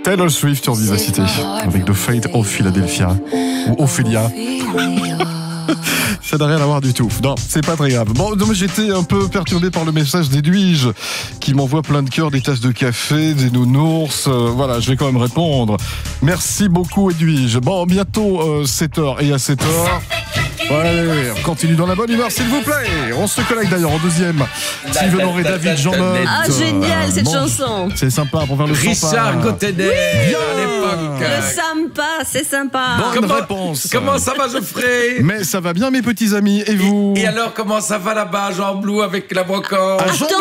Taylor Swift sur Vivacité, avec The Fate of Philadelphia, ou Ophélia. Ça n'a rien à voir du tout. Non, c'est pas très grave. Bon, donc, j'étais un peu perturbé par le message d'Edwige qui m'envoie plein de cœurs, des tasses de café, des nounours. Voilà, je vais quand même répondre. Merci beaucoup, Edwige. Bon, bientôt 7h et à 7h. Ouais, on continue dans la bonne humeur, s'il vous plaît. On se connecte d'ailleurs en deuxième. Steven Auré, David, Jean-Noël. Ah, génial cette chanson. C'est sympa pour faire le Richard Gottenet, à l'époque. Le sympa, c'est sympa. Bonne réponse. Comment ça va, Geoffrey? Mais ça va bien, mes petits amis, et vous? Et alors, comment ça va là-bas, Jean Blou, avec la brocante?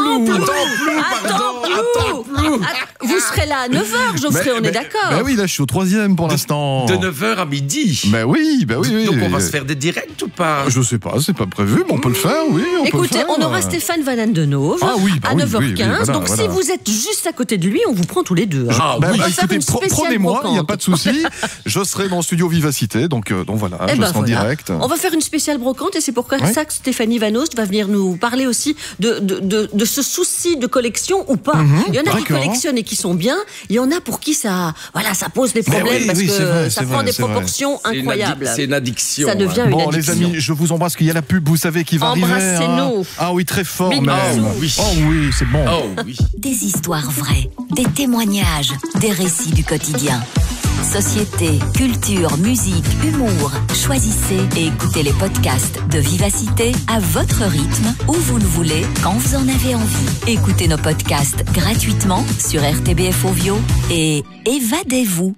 Vous serez là à 9h, Geoffrey, on est d'accord. Ben oui, là, je suis au 3e pour l'instant. De 9h à midi. Ben oui. Donc, on va se faire des directs ou pas? Je sais pas, c'est pas prévu, mais on peut le faire, oui. Écoutez, on aura Stéphane Van Andenove à 9h15. Donc, si vous êtes juste à côté de lui, on vous prend tous les deux. Écoutez, prenez-moi, il n'y a pas de souci. Je serai dans le studio Vivacité, donc voilà, je serai en direct. On va faire une spéciale brocante et c'est pour ça que Stéphanie Van Oost va venir nous parler aussi de ce souci de collection ou pas. Il y en a qui collectionnent et qui sont bien, il y en a pour qui ça pose des problèmes parce que ça prend des proportions incroyables. C'est une addiction. Ça devient une addiction. Bon, les amis, je vous embrasse, qu'il y a la pub, vous savez, qui va arriver. Embrassez-nous. Ah oui, très fort Big même. bisous. Oh oui, c'est bon. Oh oui. Des histoires vraies, des témoignages, des récits du quotidien. Société, culture, musique, humour. Choisissez et écoutez les podcasts de Vivacité à votre rythme, où vous le voulez, quand vous en avez envie. Écoutez nos podcasts gratuitement sur RTBF Ovio et évadez-vous.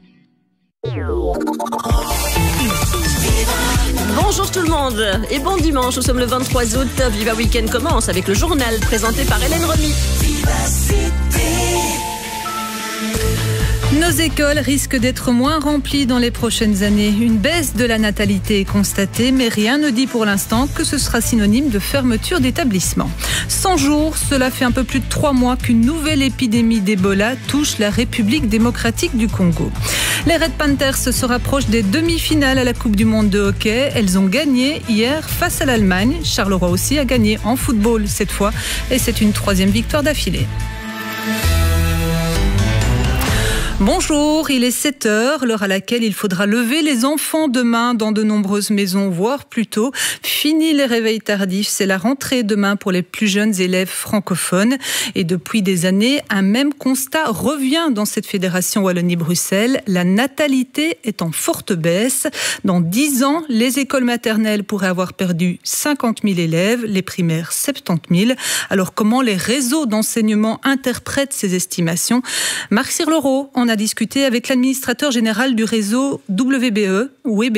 Bonjour tout le monde et bon dimanche, nous sommes le 23 août. Viva Weekend commence avec le journal présenté par Hélène Remy. Nos écoles risquent d'être moins remplies dans les prochaines années. Une baisse de la natalité est constatée, mais rien ne dit pour l'instant que ce sera synonyme de fermeture d'établissements. 100 jours, cela fait un peu plus de 3 mois qu'une nouvelle épidémie d'Ebola touche la République démocratique du Congo. Les Red Panthers se rapprochent des demi-finales à la Coupe du Monde de hockey. Elles ont gagné hier face à l'Allemagne. Charleroi aussi a gagné en football cette fois et c'est une 3e victoire d'affilée. Bonjour, il est 7h, l'heure à laquelle il faudra lever les enfants demain dans de nombreuses maisons, voire plus tôt. Fini les réveils tardifs, c'est la rentrée demain pour les plus jeunes élèves francophones. Et depuis des années, un même constat revient dans cette fédération Wallonie-Bruxelles. La natalité est en forte baisse. Dans 10 ans, les écoles maternelles pourraient avoir perdu 50 000 élèves, les primaires 70 000. Alors comment les réseaux d'enseignement interprètent ces estimations? Marc Cirlereau a discuté avec l'administrateur général du réseau WBE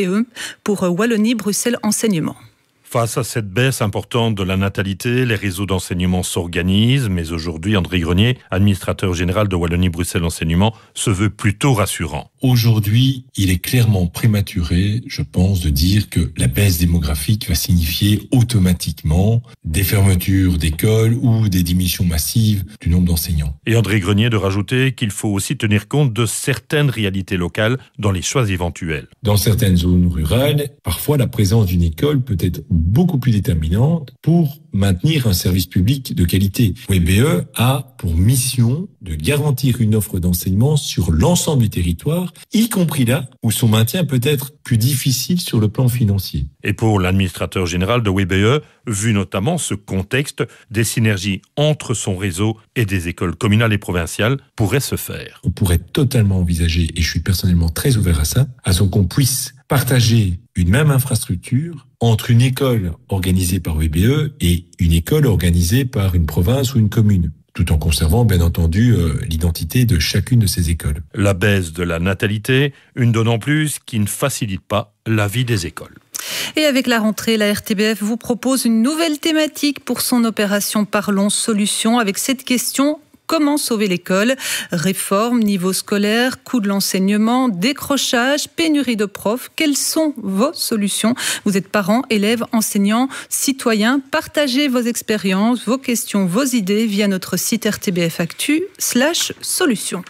pour Wallonie-Bruxelles Enseignement. Face à cette baisse importante de la natalité, les réseaux d'enseignement s'organisent, mais aujourd'hui, André Grenier, administrateur général de Wallonie-Bruxelles Enseignement, se veut plutôt rassurant. Aujourd'hui, il est clairement prématuré, je pense, de dire que la baisse démographique va signifier automatiquement des fermetures d'écoles ou des diminutions massives du nombre d'enseignants. Et André Grenier de rajouter qu'il faut aussi tenir compte de certaines réalités locales dans les choix éventuels. Dans certaines zones rurales, parfois la présence d'une école peut être beaucoup plus déterminante pour maintenir un service public de qualité. WBE a pour mission de garantir une offre d'enseignement sur l'ensemble du territoire, y compris là où son maintien peut être plus difficile sur le plan financier. Et pour l'administrateur général de WBE, vu notamment ce contexte, des synergies entre son réseau et des écoles communales et provinciales pourraient se faire. On pourrait totalement envisager, et je suis personnellement très ouvert à ça, à ce qu'on puisse partager une même infrastructure entre une école organisée par WBE et une école organisée par une province ou une commune, tout en conservant bien entendu l'identité de chacune de ces écoles. La baisse de la natalité, une donne en plus qui ne facilite pas la vie des écoles. Et avec la rentrée, la RTBF vous propose une nouvelle thématique pour son opération Parlons Solutions avec cette question: comment sauver l'école? Réforme, niveau scolaire, coût de l'enseignement, décrochage, pénurie de profs. Quelles sont vos solutions? Vous êtes parents, élèves, enseignants, citoyens. Partagez vos expériences, vos questions, vos idées via notre site rtbfactu/solutions.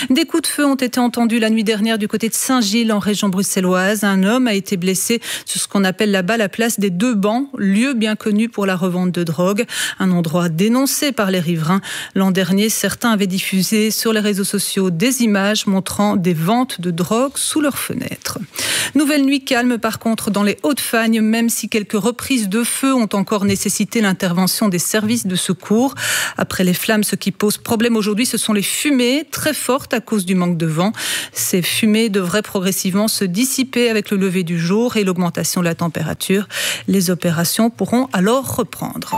Des coups de feu ont été entendus la nuit dernière du côté de Saint-Gilles, en région bruxelloise. Un homme a été blessé sur ce qu'on appelle là-bas la place des Deux Bancs, lieu bien connu pour la revente de drogue. Un endroit dénoncé par les riverains. L'an dernier, certains avaient diffusé sur les réseaux sociaux des images montrant des ventes de drogue sous leurs fenêtres. Nouvelle nuit calme par contre dans les Hauts-de-Fagne, même si quelques reprises de feu ont encore nécessité l'intervention des services de secours. Après les flammes, ce qui pose problème aujourd'hui, ce sont les fumées très fortes à cause du manque de vent. Ces fumées devraient progressivement se dissiper avec le lever du jour et l'augmentation de la température. Les opérations pourront alors reprendre.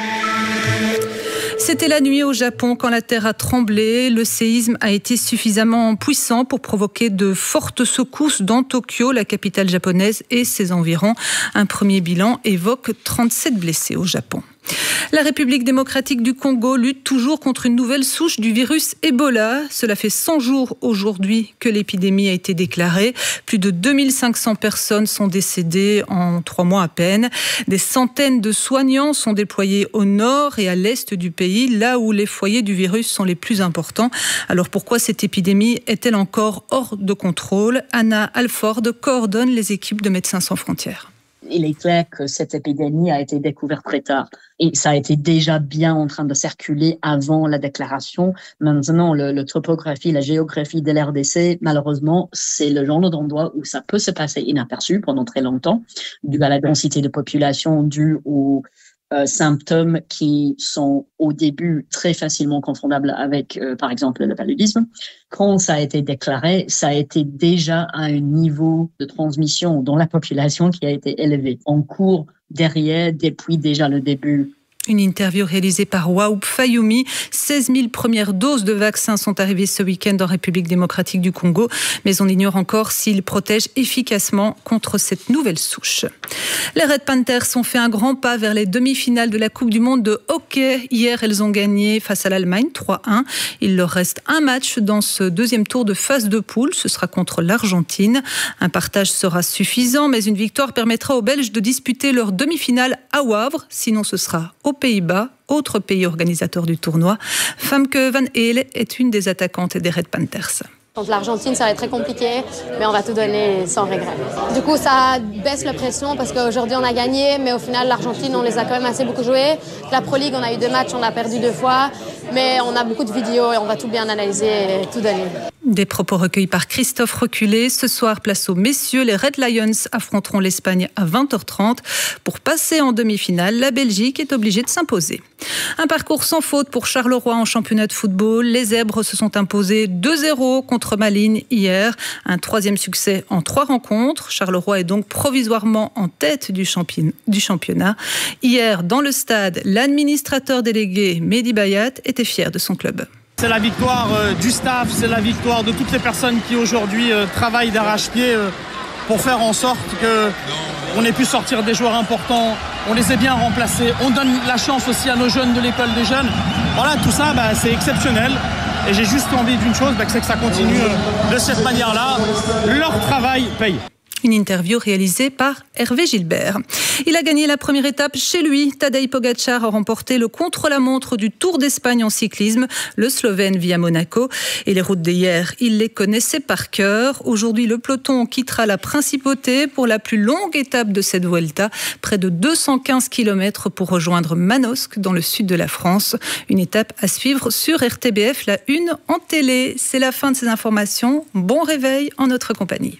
C'était la nuit au Japon quand la terre a tremblé. Le séisme a été suffisamment puissant pour provoquer de fortes secousses dans Tokyo, la capitale japonaise et ses environs. Un premier bilan évoque 37 blessés au Japon. La République démocratique du Congo lutte toujours contre une nouvelle souche du virus Ebola. Cela fait 100 jours aujourd'hui que l'épidémie a été déclarée. Plus de 2500 personnes sont décédées en 3 mois à peine. Des centaines de soignants sont déployés au nord et à l'est du pays, là où les foyers du virus sont les plus importants. Alors pourquoi cette épidémie est-elle encore hors de contrôle ? Anna Alford coordonne les équipes de Médecins sans frontières. Il est clair que cette épidémie a été découverte très tard et ça a été déjà bien en train de circuler avant la déclaration. Maintenant, la topographie, la géographie de l'RDC, malheureusement, c'est le genre d'endroit où ça peut se passer inaperçu pendant très longtemps, dû à la densité de population, dû aux symptômes qui sont au début très facilement confondables avec, par exemple, le paludisme. Quand ça a été déclaré, ça a été déjà à un niveau de transmission dans la population qui a été élevé. On court derrière depuis déjà le début. Une interview réalisée par Waoup Fayoumi. 16 000 premières doses de vaccins sont arrivées ce week-end en République démocratique du Congo, mais on ignore encore s'ils protègent efficacement contre cette nouvelle souche. Les Red Panthers ont fait un grand pas vers les demi-finales de la Coupe du Monde de hockey. Hier, elles ont gagné face à l'Allemagne 3-1. Il leur reste un match dans ce deuxième tour de phase de poule. Ce sera contre l'Argentine. Un partage sera suffisant, mais une victoire permettra aux Belges de disputer leur demi-finale à Wavre. Sinon, ce sera aux Pays-Bas, autre pays organisateur du tournoi. Famke Van Heel est une des attaquantes des Red Panthers. Contre l'Argentine, ça va être très compliqué, mais on va tout donner sans regret. Du coup, ça baisse la pression parce qu'aujourd'hui, on a gagné, mais au final, l'Argentine, on les a quand même assez beaucoup joués. La Pro League, on a eu 2 matchs, on a perdu 2 fois, mais on a beaucoup de vidéos et on va tout bien analyser et tout donner. Des propos recueillis par Christophe Reculé. Ce soir, place aux messieurs. Les Red Lions affronteront l'Espagne à 20h30. Pour passer en demi-finale, la Belgique est obligée de s'imposer. Un parcours sans faute pour Charleroi en championnat de football. Les Zèbres se sont imposés 2-0 contre Malines hier. Un 3e succès en 3 rencontres. Charleroi est donc provisoirement en tête du championnat. Hier, dans le stade, l'administrateur délégué Mehdi Bayat était fier de son club. C'est la victoire du staff, c'est la victoire de toutes les personnes qui aujourd'hui travaillent d'arrache-pied pour faire en sorte qu'on ait pu sortir des joueurs importants, on les ait bien remplacés, on donne la chance aussi à nos jeunes de l'école des jeunes. Voilà, tout ça, c'est exceptionnel. Et j'ai juste envie d'une chose, c'est que ça continue de cette manière-là. Leur travail paye. Une interview réalisée par Hervé Gilbert. Il a gagné la première étape chez lui. Tadej Pogačar a remporté le contre-la-montre du Tour d'Espagne en cyclisme. Le Slovène vit à Monaco. Et les routes d'hier, il les connaissait par cœur. Aujourd'hui, le peloton quittera la Principauté pour la plus longue étape de cette Vuelta. Près de 215 km pour rejoindre Manosque dans le sud de la France. Une étape à suivre sur RTBF, la 1 en télé. C'est la fin de ces informations. Bon réveil en notre compagnie.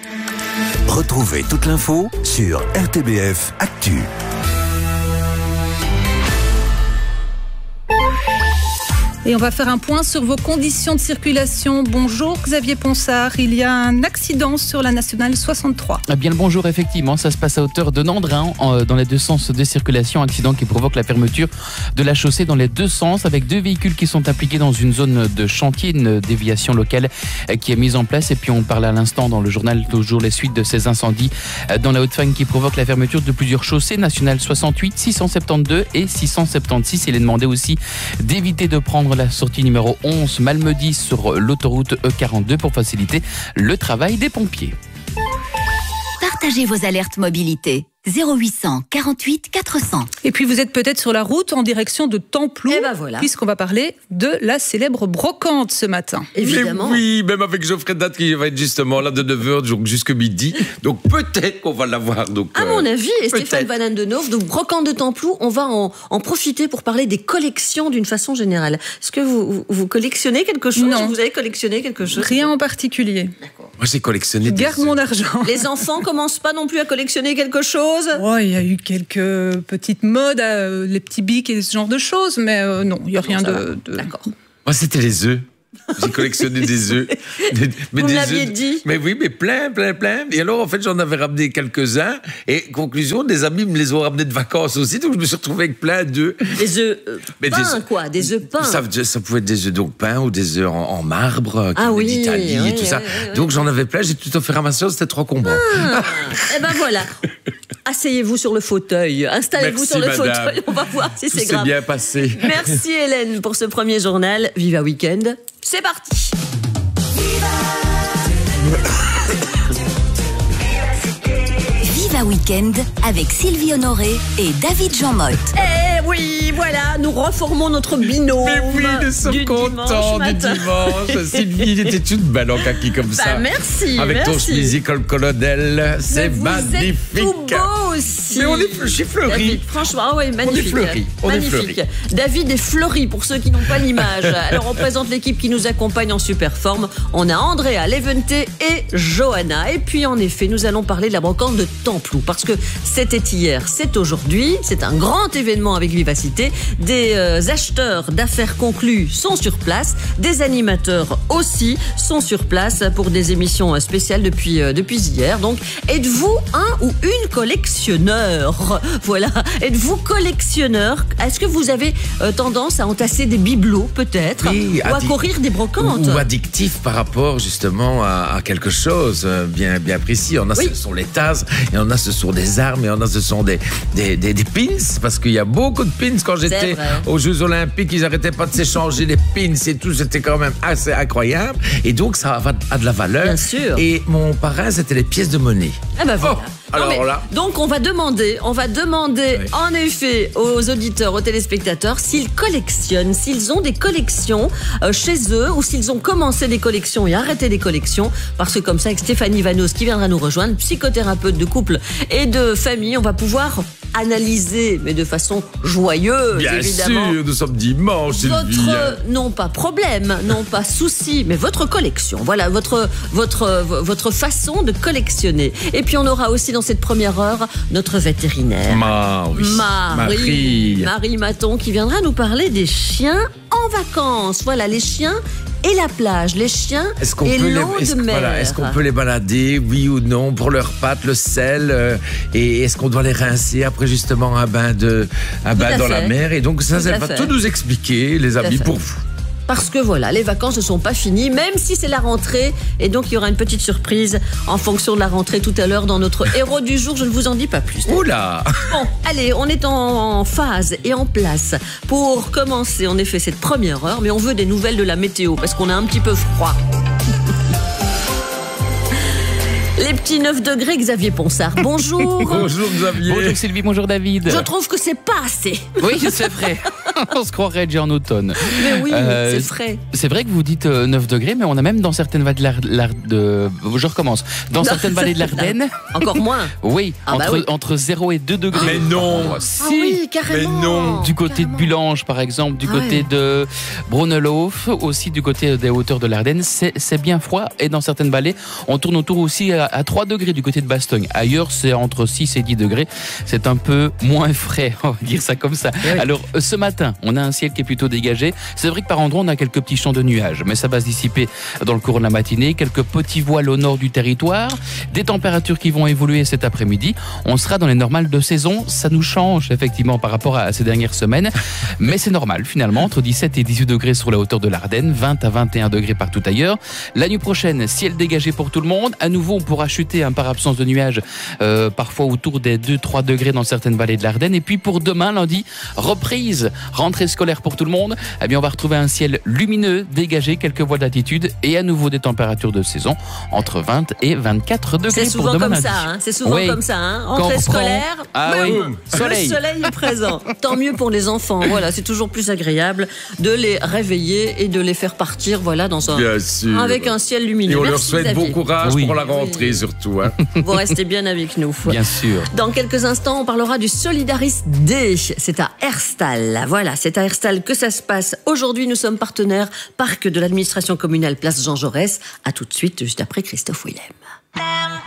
Retrouvez toute l'info sur RTBF Actu. Et on va faire un point sur vos conditions de circulation. Bonjour Xavier Ponsard, il y a un accident sur la nationale 63. Eh bien le bonjour, effectivement, ça se passe à hauteur de Nandrin, dans les 2 sens de circulation. Accident qui provoque la fermeture de la chaussée dans les 2 sens, avec 2 véhicules qui sont impliqués dans une zone de chantier, une déviation locale qui est mise en place. Et puis on parle à l'instant dans le journal toujours les suites de ces incendies dans la Haute-Fagne qui provoquent la fermeture de plusieurs chaussées, nationale 68, 672 et 676. Il est demandé aussi d'éviter de prendre la sortie numéro 11 Malmedy sur l'autoroute E42 pour faciliter le travail des pompiers. Partagez vos alertes mobilité. 0800 48 400. Et puis vous êtes peut-être sur la route en direction de Templou, voilà. puisqu'on va parler de la célèbre brocante ce matin. Évidemment. Mais oui, même avec Geoffrey Date qui va être justement là de 9h jusqu'à midi. Donc peut-être qu'on va l'avoir. Donc, à mon avis, et Stéphane Van Andenhoff, donc brocante de Templou, on va en profiter pour parler des collections d'une façon générale. Est-ce que vous collectionnez quelque chose? Non. Vous avez collectionné quelque chose? Rien en particulier. D'accord. moi j'ai collectionné des Garde mon argent. Les enfants commencent pas non plus à collectionner quelque chose? Il y a eu quelques petites modes, les petits bics et ce genre de choses, mais non, il n'y a rien de... D'accord. Moi c'était les œufs. J'ai collectionné des œufs. Vous me l'aviez dit. Mais oui, mais plein. Et alors, en fait, j'en avais ramené quelques-uns. Et conclusion, des amis me les ont ramenés de vacances aussi. Donc, je me suis retrouvé avec plein d'œufs. Des œufs peints, quoi. Des œufs peints. Ça pouvait être des œufs donc peints ou des œufs en marbre qui venaient d'Italie et tout ça. Donc, j'en avais plein. J'ai tout offert à ma soeur. C'était trop encombrant. Eh ben voilà. Asseyez-vous sur le fauteuil. Installez-vous sur le fauteuil. On va voir si c'est grave. C'est bien passé. Merci Hélène pour ce premier journal. Viva Weekend. C'est parti. Viva Weekend avec Sylvie Honoré et David Jean-Motte. Eh oui, voilà, nous reformons notre binôme. Mais oui, nous sommes contents du dimanche. Sylvie était toute belle en kaki comme ça. Merci. Avec ton chemise col colonel, c'est magnifique. Vous êtes tout beau aussi. Mais je suis fleuri. David, franchement, magnifique. On est magnifique. fleuri. David est fleuri pour ceux qui n'ont pas l'image. Alors on présente l'équipe qui nous accompagne en super forme. On a Andrea, Levente et Johanna. Et puis en effet, nous allons parler de la brocante de Templou parce que c'était hier, c'est aujourd'hui, c'est un grand événement avec vivacité. Des acheteurs d'affaires conclues sont sur place, des animateurs aussi sont sur place pour des émissions spéciales depuis hier. Donc, êtes-vous un ou une collectionneur? Voilà, êtes-vous collectionneur? Est-ce que vous avez tendance à entasser des bibelots peut-être, oui, ou à courir des brocantes? Ou addictif par rapport justement à quelque chose bien précis. Il y en a ce sont les tasses, il y en a ce sont des armes, il y en a ce sont des pins, parce qu'il y a beaucoup de pins. Quand j'étais aux Jeux Olympiques, ils n'arrêtaient pas de s'échanger les pins et tout, c'était quand même assez incroyable. Et donc ça a de la valeur. Bien sûr. Et mon parrain, c'était les pièces de monnaie. Ah ben voilà. Alors là. Donc on va demander en effet aux auditeurs, aux téléspectateurs s'ils collectionnent, s'ils ont des collections chez eux ou s'ils ont commencé des collections et arrêté des collections, parce que comme ça avec Stéphanie Vanos qui viendra nous rejoindre, psychothérapeute de couple et de famille, on va pouvoir analyser, mais de façon joyeuse, bien évidemment. Bien sûr, nous sommes dimanche, Sylvie. Non pas problème, non pas souci, mais votre collection. Voilà, votre façon de collectionner. Et puis on aura aussi dans cette première heure notre vétérinaire. Marie Maton qui viendra nous parler des chiens en vacances. Voilà, les chiens et la plage, les chiens et l'eau de mer. Voilà, est-ce qu'on peut les balader, oui ou non, pour leurs pattes, le sel, et est-ce qu'on doit les rincer après justement un bain dans la mer? Et donc ça va tout nous expliquer, les amis, pour vous. Parce que voilà, les vacances ne sont pas finies, même si c'est la rentrée. Et donc, il y aura une petite surprise en fonction de la rentrée tout à l'heure dans notre héros du jour. Je ne vous en dis pas plus. Oula! Bon, allez, on est en phase et en place pour commencer en effet cette première heure. Mais on veut des nouvelles de la météo parce qu'on a un petit peu froid. Les petits 9 degrés, Xavier Ponsard. Bonjour. Bonjour Xavier. Bonjour Sylvie, bonjour David. Je trouve que c'est pas assez. Oui, c'est vrai. On se croirait déjà en automne. Mais oui, c'est frais. C'est vrai que vous dites 9 degrés, mais on a même dans certaines vallées de je recommence. Dans certaines vallées de l'Ardenne. Encore moins. Oui, entre 0 et 2 degrés. Mais non. Si. Ah oui, carrément. Mais non. Du côté de Bulange, par exemple, du côté de Brunelhof, aussi du côté des hauteurs de l'Ardenne, c'est bien froid. Et dans certaines vallées, on tourne autour aussi à 3 degrés du côté de Bastogne. Ailleurs, c'est entre 6 et 10 degrés. C'est un peu moins frais, on va dire ça comme ça. Oui. Alors, ce matin, on a un ciel qui est plutôt dégagé. C'est vrai que par endroits, on a quelques petits champs de nuages, mais ça va se dissiper dans le cours de la matinée. Quelques petits voiles au nord du territoire. Des températures qui vont évoluer cet après-midi. On sera dans les normales de saison. Ça nous change, effectivement, par rapport à ces dernières semaines. Mais c'est normal, finalement, entre 17 et 18 degrés sur la hauteur de l'Ardenne, 20 à 21 degrés partout ailleurs. La nuit prochaine, ciel dégagé pour tout le monde. À nouveau, on pourra chuter par absence de nuages, parfois autour des 2-3 degrés dans certaines vallées de l'Ardenne. Et puis pour demain, lundi, reprise Rentrée scolaire pour tout le monde. Eh bien, on va retrouver un ciel lumineux, dégagé, quelques voiles d'altitude et à nouveau des températures de saison entre 20 et 24 degrés. C'est souvent pour demain comme lundi. ça. C'est souvent comme ça. Rentrée scolaire. Le soleil est présent. Tant mieux pour les enfants. Voilà, c'est toujours plus agréable de les réveiller et de les faire partir. Voilà, avec un ciel lumineux. Et on Merci, leur souhaite Xavier. bon courage pour la rentrée surtout. Hein. Vous restez bien avec nous. Bien sûr. Dans quelques instants, on parlera du Solidaris Day. C'est à Herstal. Voilà, c'est à Herstal que ça se passe. Aujourd'hui, nous sommes partenaires parc de l'administration communale Place Jean Jaurès. À tout de suite, juste après Christophe Willem.